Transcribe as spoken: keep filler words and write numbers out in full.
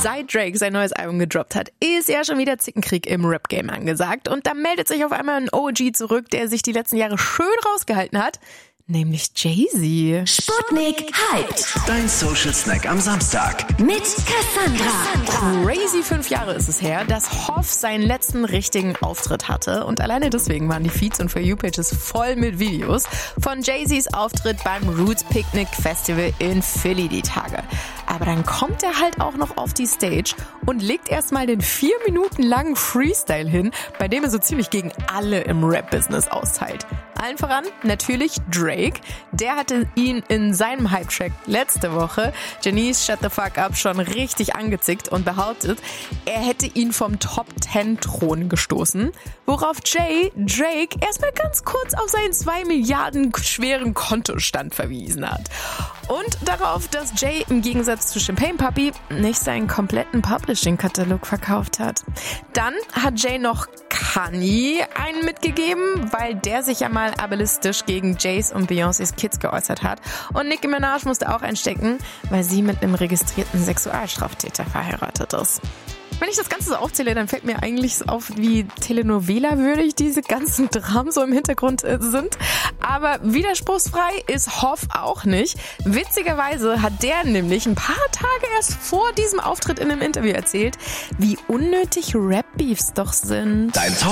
Seit Drake sein neues Album gedroppt hat, ist ja schon wieder Zickenkrieg im Rap-Game angesagt. Und da meldet sich auf einmal ein O G zurück, der sich die letzten Jahre schön rausgehalten hat. Nämlich Jay-Z. Sputnik hyped. Dein Social Snack am Samstag. Mit Cassandra. Crazy fünf Jahre ist es her, dass Hoff seinen letzten richtigen Auftritt hatte. Und alleine deswegen waren die Feeds und For You-Pages voll mit Videos von Jay-Z's Auftritt beim Roots Picnic Festival in Philly die Tage. Aber dann kommt er halt auch noch auf die Stage und legt erstmal den vier Minuten langen Freestyle hin, bei dem er so ziemlich gegen alle im Rap-Business austeilt. Allen voran natürlich Drake. Der hatte ihn in seinem Hype-Track letzte Woche, Janice Shut the Fuck Up, schon richtig angezickt und behauptet, er hätte ihn vom Top Ten Thron gestoßen. Worauf Jay Drake erstmal ganz kurz auf seinen zwei Milliarden schweren Kontostand verwiesen hat. Und darauf, dass Jay im Gegensatz zu Champagne Papi nicht seinen kompletten Publishing-Katalog verkauft hat. Dann hat Jay noch Kanye einen mitgegeben, weil der sich ja mal ableistisch gegen Jays und Beyoncés Kids geäußert hat. Und Nicki Minaj musste auch einstecken, weil sie mit einem registrierten Sexualstraftäter verheiratet ist. Wenn ich das Ganze so aufzähle, dann fällt mir eigentlich auf, wie Telenovela-würdig diese ganzen Dramen so im Hintergrund äh, sind. Aber widerspruchsfrei ist Hoff auch nicht. Witzigerweise hat der nämlich ein paar Tage erst vor diesem Auftritt in einem Interview erzählt, wie unnötig Rap-Beefs doch sind. Dein Talk